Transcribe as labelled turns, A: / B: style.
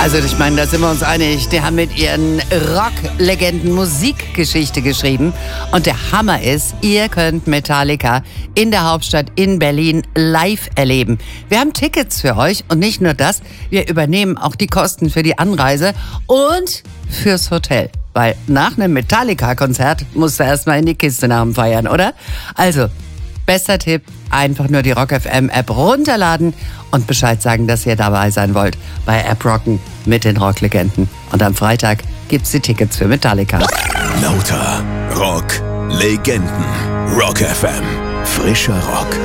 A: Also ich meine, da sind wir uns einig, die haben mit ihren Rocklegenden Musikgeschichte geschrieben. Und der Hammer ist, ihr könnt Metallica in der Hauptstadt in Berlin live erleben. Wir haben Tickets für euch und nicht nur das, wir übernehmen auch die Kosten für die Anreise und fürs Hotel. Weil nach einem Metallica-Konzert musst du erstmal in die Kiste nach dem Feiern, oder? Also, bester Tipp, einfach nur die Rock FM App runterladen und Bescheid sagen, dass ihr dabei sein wollt bei App Rocken mit den Rocklegenden. Und am Freitag gibt's die Tickets für Metallica.
B: Lauter Rock Legenden. Rock FM. Frischer Rock.